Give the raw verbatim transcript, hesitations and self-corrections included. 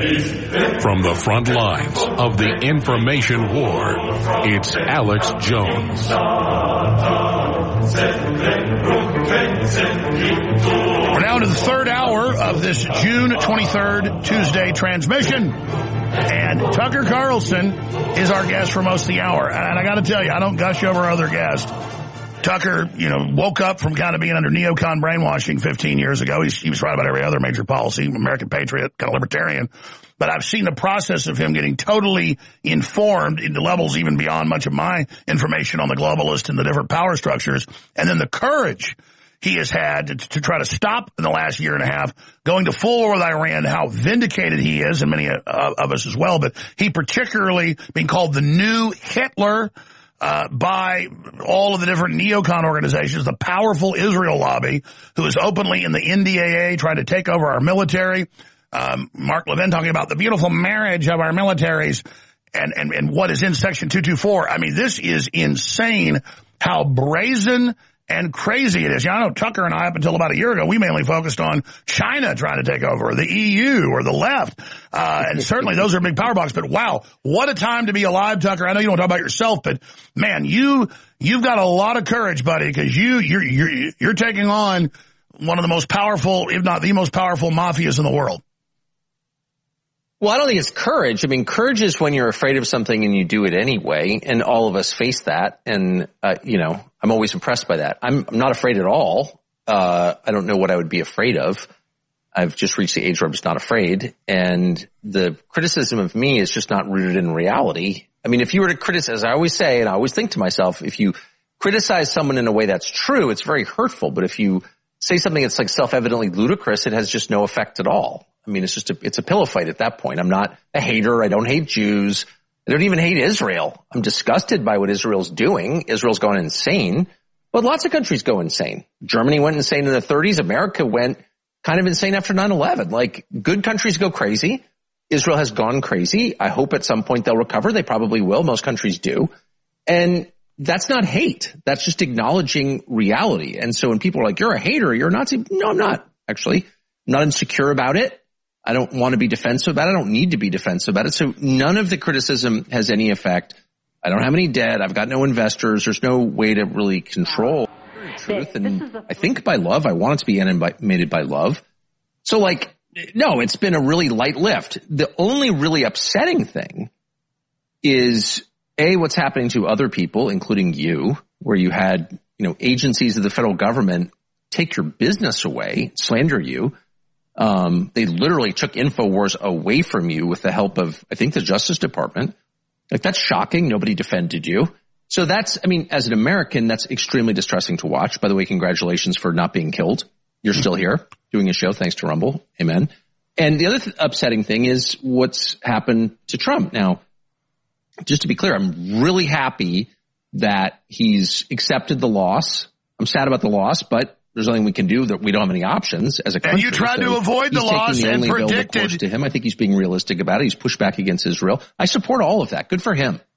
From the front lines of the information war, it's Alex Jones. We're now into the third hour of this June twenty-third Tuesday transmission. And Tucker Carlson is our guest for most of the hour. And I got to tell you, I don't gush over other guests. Tucker, you know, woke up from kind of being under neocon brainwashing fifteen years ago. He's, he was right about every other major policy, American patriot, kind of libertarian. But I've seen the process of him getting totally informed into levels even beyond much of my information on the globalist and the different power structures. And then the courage he has had to, to try to stop in the last year and a half going to full war with Iran, how vindicated he is, and many uh, of us as well. But he particularly being called the new Hitler Uh, by all of the different neocon organizations, the powerful Israel lobby, who is openly in the N D A A trying to take over our military. Um, Mark Levin talking about the beautiful marriage of our militaries and, and, and what is in Section two twenty-four. I mean, this is insane how brazen and crazy it is. Yeah, I know Tucker and I, up until about a year ago, we mainly focused on China trying to take over, or the E U, or the left. Uh, and certainly those are big power blocks. But wow, what a time to be alive, Tucker. I know you don't talk about yourself, but man, you, you've got a lot of courage, buddy, because you, you're, you're, you're taking on one of the most powerful, if not the most powerful mafias in the world. Well, I don't think it's courage. I mean, courage is when you're afraid of something and you do it anyway, and all of us face that. And, uh, you know, I'm always impressed by that. I'm, I'm not afraid at all. Uh, I don't know what I would be afraid of. I've just reached the age where I'm just not afraid. And the criticism of me is just not rooted in reality. I mean, if you were to criticize, I always say, and I always think to myself, if you criticize someone in a way that's true, it's very hurtful. But if you say something that's like self-evidently ludicrous, it has just no effect at all. I mean, it's just a, it's a pillow fight at that point. I'm not a hater. I don't hate Jews. I don't even hate Israel. I'm disgusted by what Israel's doing. Israel's gone insane. But lots of countries go insane. Germany went insane in the thirties. America went kind of insane after nine eleven. Like, good countries go crazy. Israel has gone crazy. I hope at some point they'll recover. They probably will. Most countries do. And that's not hate. That's just acknowledging reality. And so when people are like, you're a hater, you're a Nazi. No, I'm not, actually. I'm not insecure about it. I don't want to be defensive about it. I don't need to be defensive about it. So none of the criticism has any effect. I don't have any debt. I've got no investors. There's no way to really control truth. And I think by love, I want it to be animated by love. So like, no, it's been a really light lift. The only really upsetting thing is A, what's happening to other people, including you, where you had, you know, agencies of the federal government take your business away, slander you. Um, they literally took InfoWars away from you with the help of, I think, the Justice Department. Like, that's shocking. Nobody defended you. So that's, I mean, as an American, that's extremely distressing to watch. By the way, congratulations for not being killed. You're still here doing a show thanks to Rumble. Amen. And the other th- upsetting thing is what's happened to Trump. Now, just to be clear, I'm really happy that he's accepted the loss. I'm sad about the loss, but there's nothing we can do. That we don't have any options as a country. And you tried so to avoid the loss the and predicted to him. I think he's being realistic about it. He's pushed back against Israel. I support all of that. Good for him.